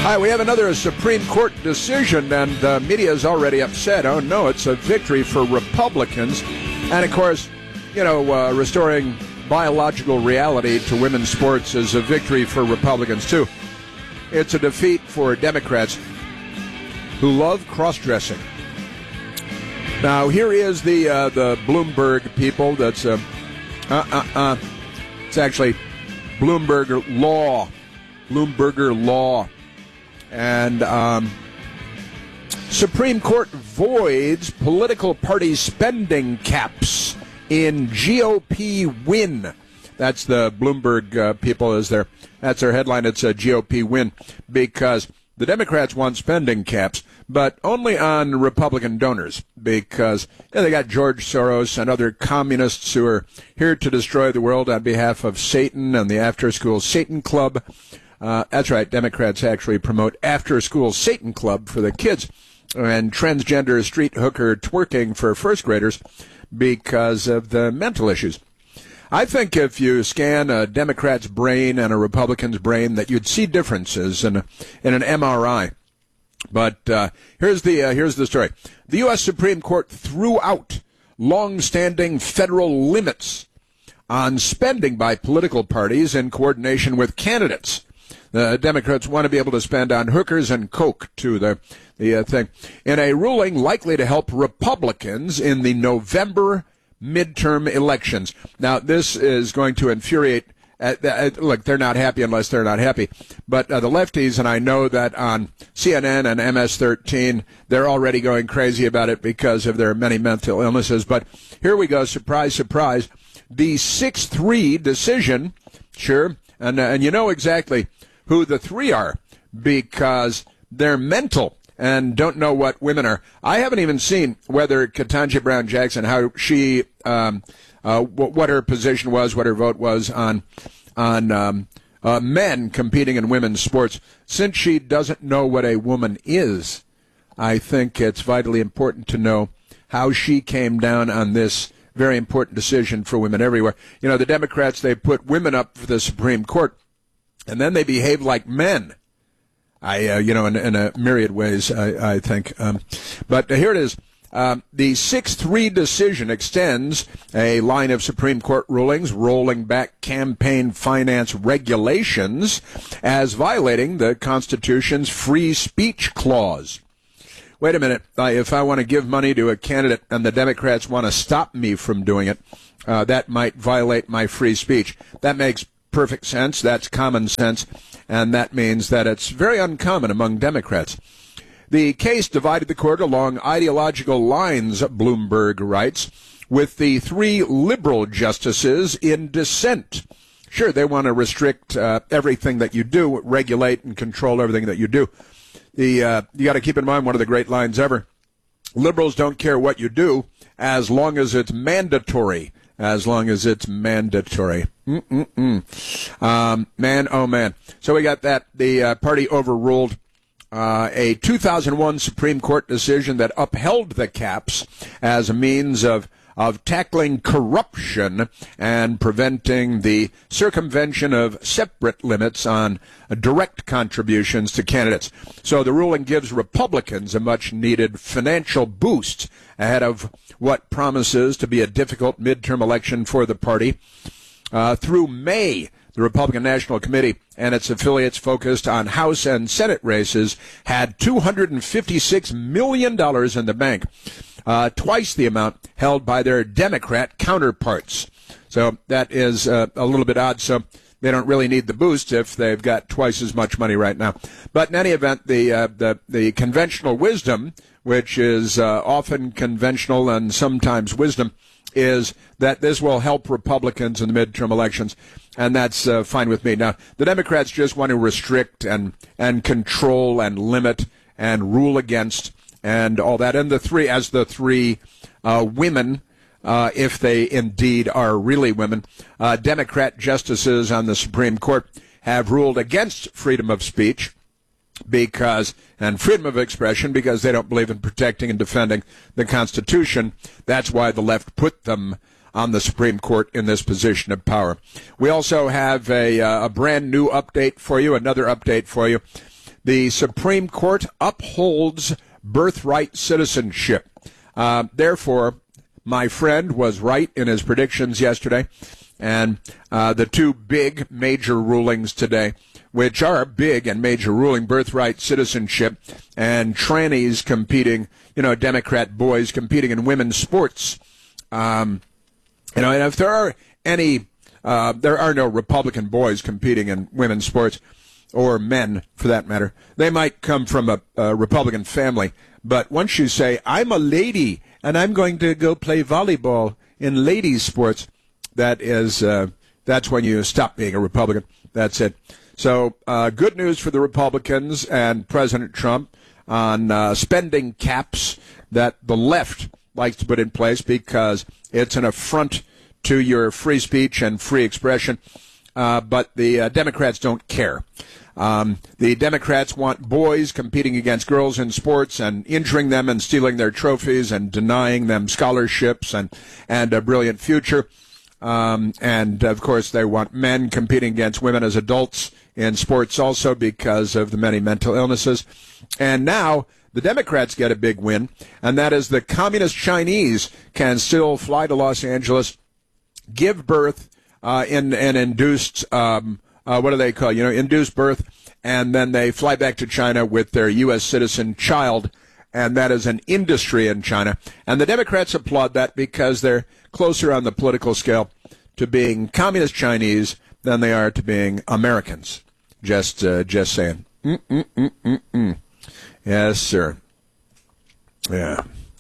Hi, we have another Supreme Court decision, and the media is already upset. Oh, no, it's a victory for Republicans. And, of course, restoring biological reality to women's sports is a victory for Republicans, too. It's a defeat for Democrats who love cross-dressing. Now, here is the Bloomberg people. That's it's actually Bloomberger Law. And Supreme Court voids political party spending caps in GOP win. That's the Bloomberg people. That's their headline. It's a GOP win because the Democrats want spending caps, but only on Republican donors because they got George Soros and other communists who are here to destroy the world on behalf of Satan and the after-school Satan Club. That's right, Democrats actually promote after-school Satan Club for the kids and transgender street hooker twerking for first graders because of the mental issues. I think if you scan a Democrat's brain and a Republican's brain that you'd see differences in an MRI. But here's the story. The U.S. Supreme Court threw out long-standing federal limits on spending by political parties in coordination with candidates. The Democrats want to be able to spend on hookers and coke, too, the thing. In a ruling likely to help Republicans in the November midterm elections. Now, this is going to infuriate. Look, they're not happy unless they're not happy. But the lefties, and I know that on CNN and MS-13, they're already going crazy about it because of their many mental illnesses. But here we go. Surprise, surprise. The 6-3 decision, sure, and you know exactly who the three are because they're mental and don't know what women are. I haven't even seen whether Ketanji Brown Jackson, how she, what her position was, what her vote was on men competing in women's sports. Since she doesn't know what a woman is, I think it's vitally important to know how she came down on this very important decision for women everywhere. You know, the Democrats, they put women up for the Supreme Court, and then they behave like men. In a myriad ways, I think. But here it is. The 6-3 decision extends a line of Supreme Court rulings rolling back campaign finance regulations as violating the Constitution's free speech clause. Wait a minute. If I want to give money to a candidate and the Democrats want to stop me from doing it, that might violate my free speech. That makes perfect sense. That's common sense. And that means that it's very uncommon among Democrats. The case divided the court along ideological lines, Bloomberg writes, with the three liberal justices in dissent. Sure, they want to restrict everything that you do, regulate and control everything that you do. You got to keep in mind one of the great lines ever. Liberals don't care what you do as long as it's mandatory. As long as it's mandatory. Man, oh man. So we got that. The party overruled a 2001 Supreme Court decision that upheld the caps as a means of tackling corruption and preventing the circumvention of separate limits on direct contributions to candidates. So the ruling gives Republicans a much-needed financial boost ahead of what promises to be a difficult midterm election for the party. Through May, the Republican National Committee and its affiliates focused on House and Senate races had $256 million in the bank, twice the amount held by their Democrat counterparts. So that is a little bit odd. So they don't really need the boost if they've got twice as much money right now. But in any event, the conventional wisdom, which is often conventional and sometimes wisdom, is that this will help Republicans in the midterm elections, and that's fine with me. Now, the Democrats just want to restrict and control and limit and rule against and all that. And the three women, if they indeed are really women, Democrat justices on the Supreme Court have ruled against freedom of speech and freedom of expression because they don't believe in protecting and defending the Constitution. That's why the left put them on the Supreme Court in this position of power. We also have a brand new update for you, another update for you. The Supreme Court upholds birthright citizenship. Therefore, my friend was right in his predictions yesterday, and the two big major rulings today, which are big and major ruling, birthright citizenship and trannies competing, Democrat boys competing in women's sports. And if there are any, there are no Republican boys competing in women's sports, or men for that matter. They might come from a Republican family, but once you say, I'm a lady and I'm going to go play volleyball in ladies' sports, that's when you stop being a Republican. That's it. So good news for the Republicans and President Trump on spending caps that the left likes to put in place because it's an affront to your free speech and free expression. But the Democrats don't care. The Democrats want boys competing against girls in sports and injuring them and stealing their trophies and denying them scholarships and a brilliant future. And, of course, they want men competing against women as adults in sports also because of the many mental illnesses. And now the Democrats get a big win, and that is the communist Chinese can still fly to Los Angeles, give birth in an induced, what do they call, induced birth, and then they fly back to China with their U.S. citizen child, and that is an industry in China. And the Democrats applaud that because they're closer on the political scale to being communist Chinese than they are to being Americans. Just saying. Yes, sir. Yeah.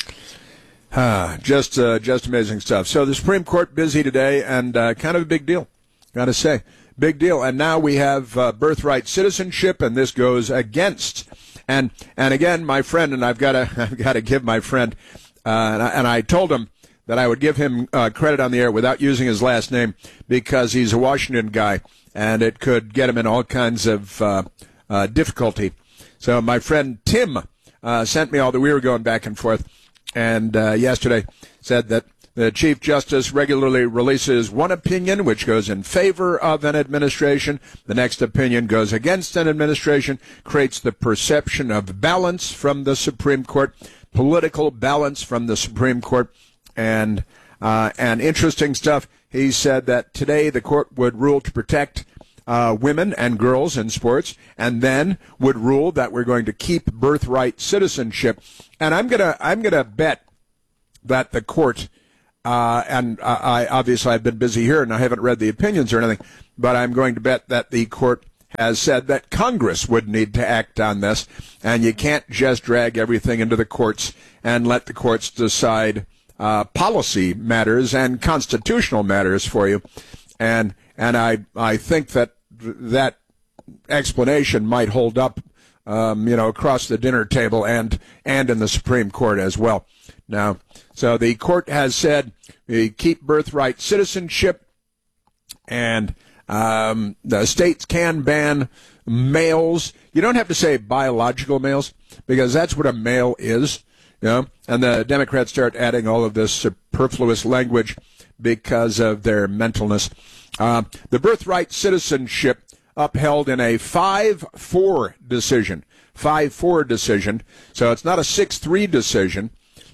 Just amazing stuff. So the Supreme Court busy today, and kind of a big deal, gotta say. Big deal. And now we have birthright citizenship, and this goes against. And again, my friend, and I've got to give my friend, and I told him that I would give him credit on the air without using his last name because he's a Washington guy, and it could get him in all kinds of difficulty. So my friend Tim sent me we were going back and forth, and yesterday said that the Chief Justice regularly releases one opinion which goes in favor of an administration. The next opinion goes against an administration, creates the perception of balance from the Supreme Court, political balance from the Supreme Court, and interesting stuff. He said that today the court would rule to protect women and girls in sports, and then would rule that we're going to keep birthright citizenship. And I'm gonna bet that the court, and I obviously I've been busy here and I haven't read the opinions or anything, but I'm going to bet that the court has said that Congress would need to act on this, and you can't just drag everything into the courts and let the courts decide policy matters and constitutional matters for you. And I think that explanation might hold up, across the dinner table and in the Supreme Court as well. Now, so the court has said we keep birthright citizenship, and the states can ban males. You don't have to say biological males because that's what a male is. And the Democrats start adding all of this superfluous language because of their mentalness. The birthright citizenship upheld in a 5-4 decision. 5-4 decision. So it's not a 6-3 decision.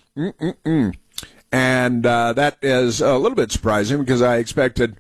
And that is a little bit surprising because I expected,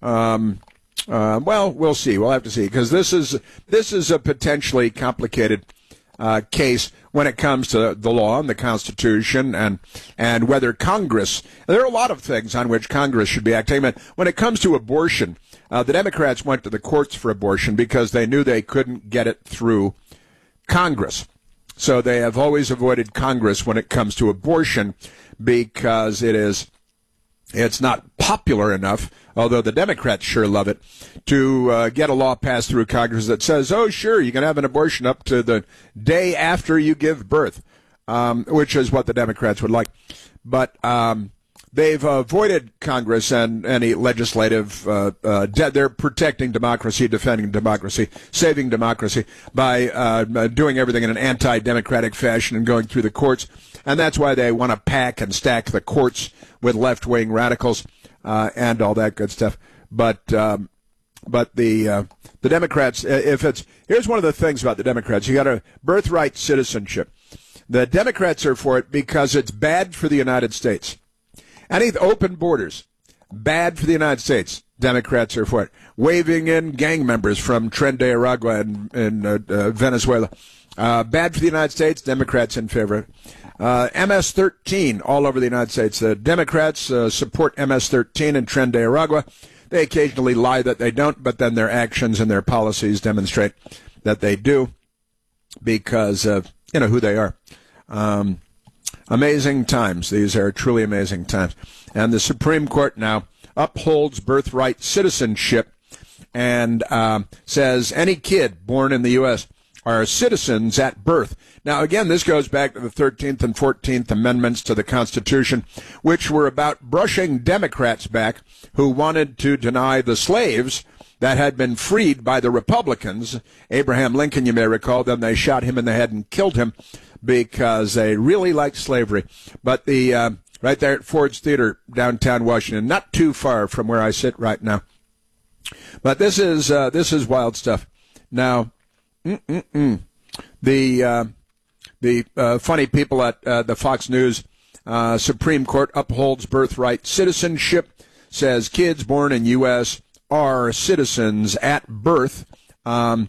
we'll see. We'll have to see because this is a potentially complicated case when it comes to the law and the Constitution and whether Congress. There are a lot of things on which Congress should be acting. But when it comes to abortion, the Democrats went to the courts for abortion because they knew they couldn't get it through Congress. So they have always avoided Congress when it comes to abortion because it's not popular enough, although the Democrats sure love it, to get a law passed through Congress that says, oh, sure, you can have an abortion up to the day after you give birth, which is what the Democrats would like. But they've avoided Congress and any legislative, they're protecting democracy, defending democracy, saving democracy by doing everything in an anti-democratic fashion and going through the courts. And that's why they want to pack and stack the courts with left-wing radicals and all that good stuff. But But the Democrats, here's one of the things about the Democrats. You got a birthright citizenship. The Democrats are for it because it's bad for the United States. Any open borders, bad for the United States. Democrats are for it. Waving in gang members from Tren de Aragua in Venezuela. Bad for the United States. Democrats in favor of it. MS-13 all over the United States. The Democrats support MS-13 in Tren de Aragua. They occasionally lie that they don't, but then their actions and their policies demonstrate that they do because of, who they are. Amazing times. These are truly amazing times. And the Supreme Court now upholds birthright citizenship and says any kid born in the U.S. are citizens at birth. Now, again, this goes back to the 13th and 14th Amendments to the Constitution, which were about brushing Democrats back who wanted to deny the slaves that had been freed by the Republicans. Abraham Lincoln, you may recall, then they shot him in the head and killed him because they really liked slavery. But the right there at Ford's Theater, downtown Washington, not too far from where I sit right now. But this is wild stuff. Now, the funny people at the Fox News Supreme Court upholds birthright citizenship, says kids born in U.S. are citizens at birth. And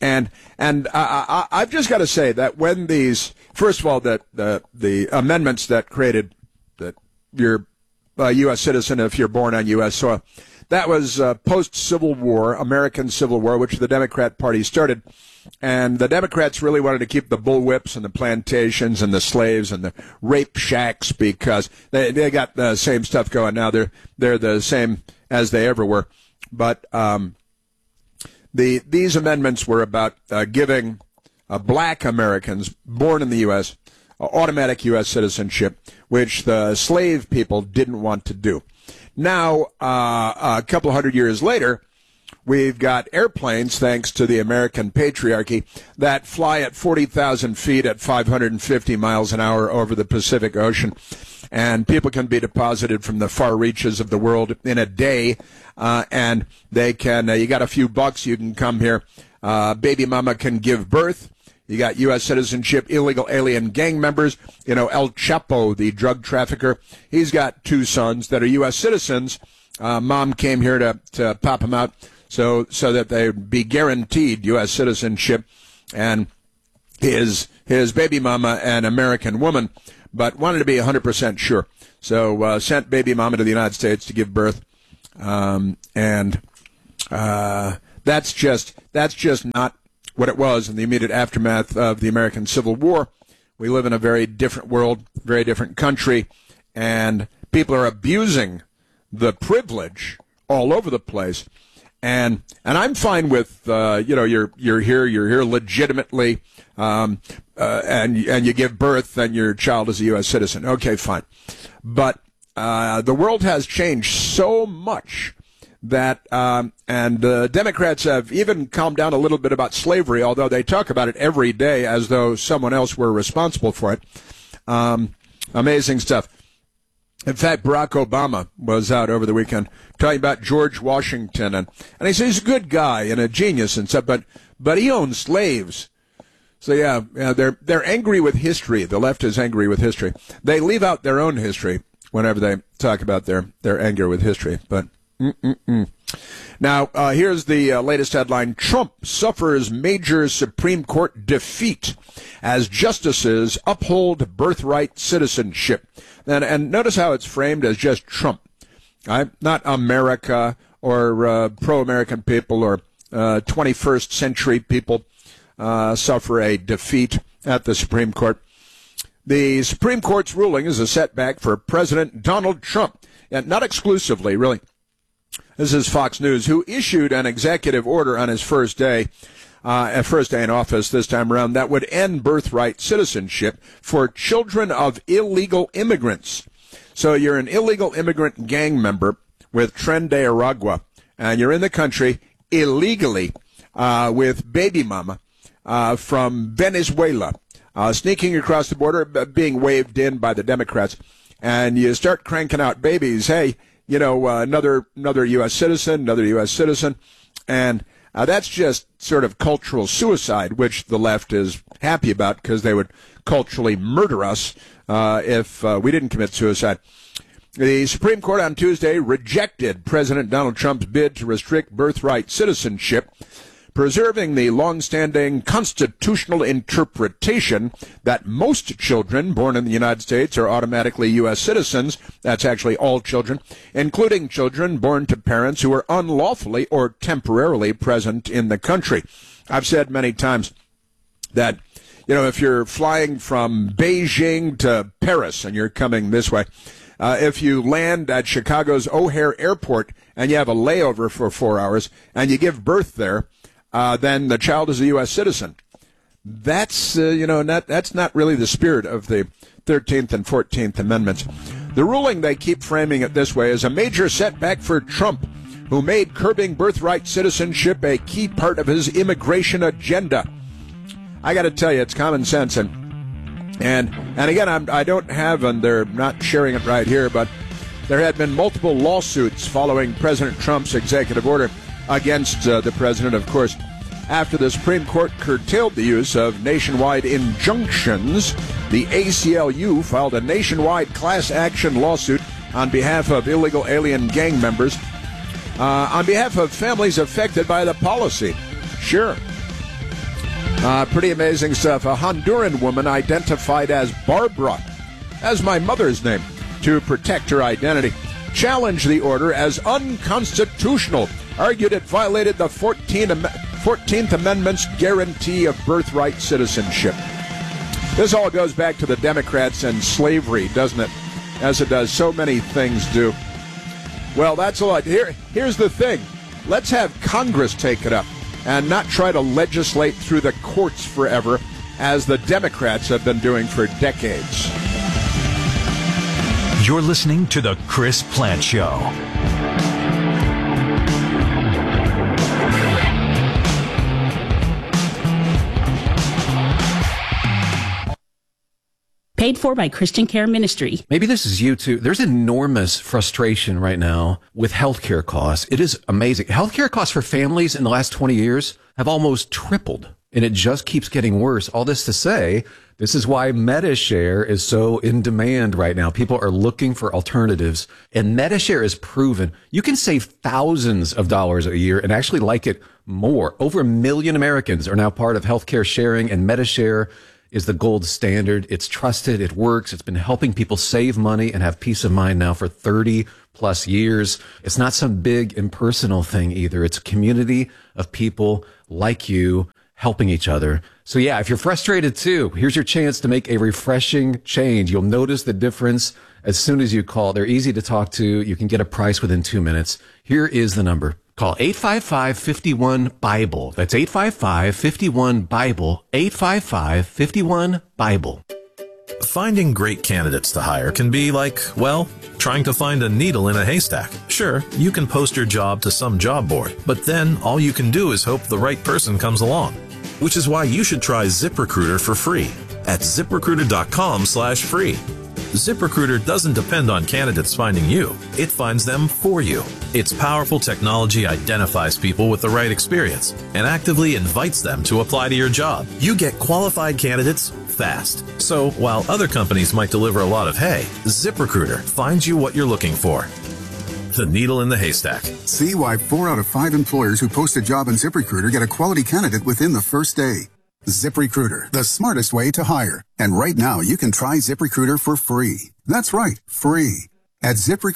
I've just got to say that when these, first of all, that the amendments that created that you're a U.S. citizen if you're born on U.S. soil, that was post-Civil War, American Civil War, which the Democrat Party started. And the Democrats really wanted to keep the bullwhips and the plantations and the slaves and the rape shacks because they got the same stuff going now. They're the same as they ever were. But these amendments were about giving black Americans born in the U.S. Automatic U.S. citizenship, which the slave people didn't want to do. Now, a couple hundred years later, we've got airplanes, thanks to the American patriarchy, that fly at 40,000 feet at 550 miles an hour over the Pacific Ocean. And people can be deposited from the far reaches of the world in a day. And they can, you got a few bucks, you can come here. Baby mama can give birth. You got U.S. citizenship, illegal alien gang members. El Chapo, the drug trafficker, he's got 2 sons that are U.S. citizens. Mom came here to pop them out so that they'd be guaranteed U.S. citizenship. And his baby mama, an American woman, but wanted to be 100% sure. So sent baby mama to the United States to give birth. That's just not what it was in the immediate aftermath of the American Civil War. We live in a very different world, very different country, and people are abusing the privilege all over the place. And I'm fine with you're here legitimately, and you give birth, and your child is a U.S. citizen. Okay, fine, but the world has changed so much that and Democrats have even calmed down a little bit about slavery, although they talk about it every day as though someone else were responsible for it. Amazing stuff. In fact, Barack Obama was out over the weekend talking about George Washington, and he says he's a good guy and a genius and stuff, but he owned slaves. So yeah, they're angry with history. The left is angry with history. They leave out their own history whenever they talk about their anger with history. But now here's the latest headline: Trump suffers major Supreme Court defeat as justices uphold birthright citizenship. And notice how it's framed as just Trump, right? Not America or pro-American people or 21st century people suffer a defeat at the Supreme Court. The Supreme Court's ruling is a setback for President Donald Trump, and not exclusively, really. This is Fox News, who issued an executive order on his first day in office this time around that would end birthright citizenship for children of illegal immigrants. So you're an illegal immigrant gang member with Tren de Aragua, and you're in the country illegally with baby mama from Venezuela, sneaking across the border, being waved in by the Democrats, and you start cranking out babies. Hey, another U.S. citizen, And that's just sort of cultural suicide, which the left is happy about because they would culturally murder us if we didn't commit suicide. The Supreme Court on Tuesday rejected President Donald Trump's bid to restrict birthright citizenship, preserving the long-standing constitutional interpretation that most children born in the United States are automatically U.S. citizens. That's actually all children, including children born to parents who are unlawfully or temporarily present in the country. I've said many times that, if you're flying from Beijing to Paris and you're coming this way, if you land at Chicago's O'Hare Airport and you have a layover for 4 hours and you give birth there, then the child is a U.S. citizen. That's, that's not really the spirit of the 13th and 14th Amendments. The ruling, they keep framing it this way, is a major setback for Trump, who made curbing birthright citizenship a key part of his immigration agenda. I got to tell you, it's common sense. And again, I don't have, and they're not sharing it right here, but there had been multiple lawsuits following President Trump's executive order against the president, of course. After the Supreme Court curtailed the use of nationwide injunctions, the ACLU filed a nationwide class action lawsuit on behalf of illegal alien gang members, on behalf of families affected by the policy. Sure. Pretty amazing stuff. A Honduran woman identified as Barbara, as my mother's name, to protect her identity, challenged the order as unconstitutional, argued it violated the 14th Amendment's guarantee of birthright citizenship. This all goes back to the Democrats and slavery, doesn't it? As it does. So many things do. Well, that's a lot. Here's the thing. Let's have Congress take it up and not try to legislate through the courts forever, as the Democrats have been doing for decades. You're listening to The Chris Plante Show. Paid for by Christian Care Ministry. Maybe this is you too. There's enormous frustration right now with healthcare costs. It is amazing. Healthcare costs for families in the last 20 years have almost tripled, and it just keeps getting worse. All this to say, this is why MediShare is so in demand right now. People are looking for alternatives, and MediShare is proven. You can save thousands of dollars a year and actually like it more. Over 1 million Americans are now part of healthcare sharing, and MediShare is the gold standard. It's trusted. It works. It's been helping people save money and have peace of mind now for 30 plus years. It's not some big impersonal thing either. It's a community of people like you helping each other. So yeah, if you're frustrated too, here's your chance to make a refreshing change. You'll notice the difference as soon as you call. They're easy to talk to. You can get a price within 2 minutes. Here is the number. Call 855-51-BIBLE. That's 855-51-BIBLE. 855-51-BIBLE. Finding great candidates to hire can be like, well, trying to find a needle in a haystack. Sure, you can post your job to some job board, but then all you can do is hope the right person comes along. Which is why you should try ZipRecruiter for free at ZipRecruiter.com/free. ZipRecruiter doesn't depend on candidates finding you. It finds them for you. Its powerful technology identifies people with the right experience and actively invites them to apply to your job. You get qualified candidates fast. So while other companies might deliver a lot of hay, ZipRecruiter finds you what you're looking for. The needle in the haystack. See why 4 out of 5 employers who post a job on ZipRecruiter get a quality candidate within the first day. ZipRecruiter, the smartest way to hire. And right now, you can try ZipRecruiter for free. That's right, free. At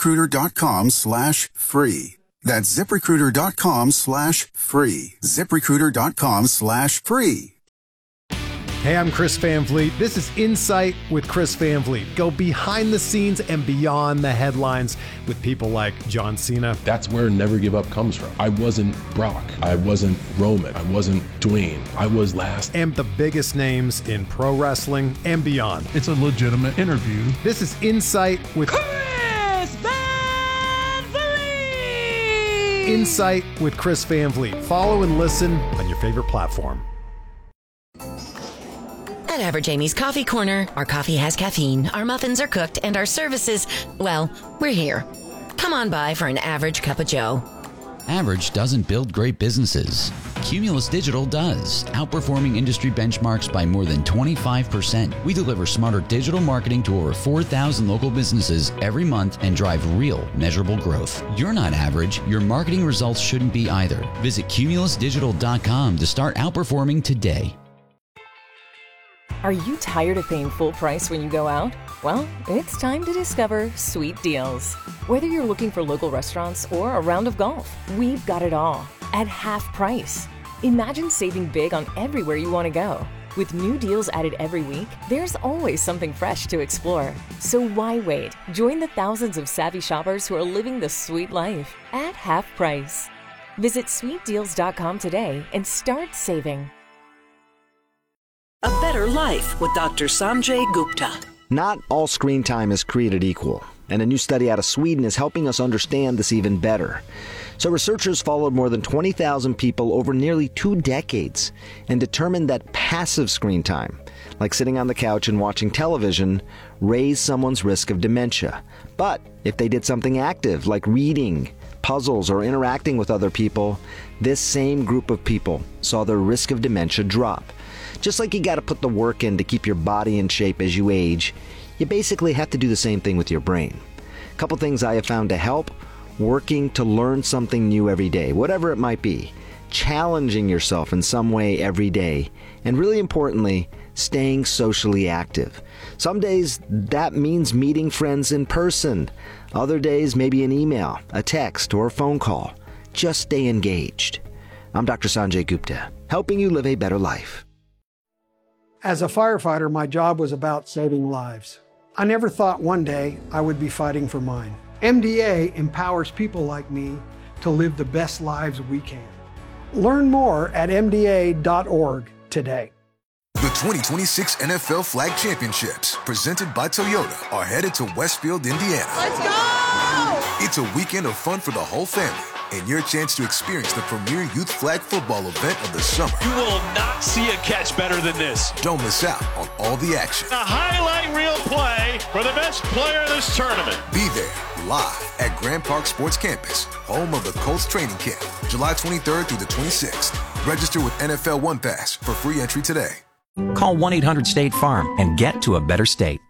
ZipRecruiter.com/free. That's ZipRecruiter.com/free. ZipRecruiter.com/free. Hey, I'm Chris Van Vliet. This is Insight with Chris Van Vliet. Go behind the scenes and beyond the headlines with people like John Cena. That's where Never Give Up comes from. I wasn't Brock. I wasn't Roman. I wasn't Dwayne. I was last. And the biggest names in pro wrestling and beyond. It's a legitimate interview. This is Insight with Chris Van Vliet. Insight with Chris Van Vliet. Follow and listen on your favorite platform. At Average Amy's Coffee Corner, our coffee has caffeine, our muffins are cooked, and our services, well, we're here. Come on by for an average cup of joe. Average doesn't build great businesses. Cumulus Digital does, outperforming industry benchmarks by more than 25%. We deliver smarter digital marketing to over 4,000 local businesses every month and drive real, measurable growth. You're not average. Your marketing results shouldn't be either. Visit cumulusdigital.com to start outperforming today. Are you tired of paying full price when you go out? Well, it's time to discover Sweet Deals. Whether you're looking for local restaurants or a round of golf, we've got it all at half price. Imagine saving big on everywhere you want to go. With new deals added every week, there's always something fresh to explore. So why wait? Join the thousands of savvy shoppers who are living the sweet life at half price. Visit sweetdeals.com today and start saving. A Better Life with Dr. Sanjay Gupta. Not all screen time is created equal, and a new study out of Sweden is helping us understand this even better. So researchers followed more than 20,000 people over nearly 2 decades and determined that passive screen time, like sitting on the couch and watching television, raised someone's risk of dementia. But if they did something active, like reading, puzzles, or interacting with other people, this same group of people saw their risk of dementia drop. Just like you got to put the work in to keep your body in shape as you age, you basically have to do the same thing with your brain. A couple things I have found to help: working to learn something new every day, whatever it might be, challenging yourself in some way every day, and really importantly, staying socially active. Some days that means meeting friends in person. Other days, maybe an email, a text, or a phone call. Just stay engaged. I'm Dr. Sanjay Gupta, helping you live a better life. As a firefighter, my job was about saving lives. I never thought one day I would be fighting for mine. MDA empowers people like me to live the best lives we can. Learn more at MDA.org today. The 2026 NFL Flag Championships, presented by Toyota, are headed to Westfield, Indiana. Let's go! It's a weekend of fun for the whole family, and your chance to experience the premier youth flag football event of the summer. You will not see a catch better than this. Don't miss out on all the action. A highlight reel play for the best player in this tournament. Be there live at Grand Park Sports Campus, home of the Colts training camp, July 23rd through the 26th. Register with NFL One Pass for free entry today. Call 1-800-STATE-FARM and get to a better state.